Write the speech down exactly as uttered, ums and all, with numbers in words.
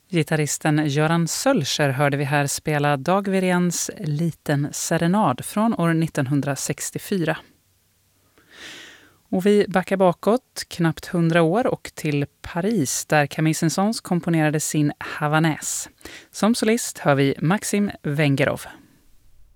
Gitarristen Göran Sölscher hörde vi här spela Dagverians Liten serenad från år nittonhundrasextiofyra. Och vi backar bakåt knappt hundra år och till Paris där Camille Saint-Saëns komponerade sin Havanaise. Som solist hör vi Maxim Vengerov.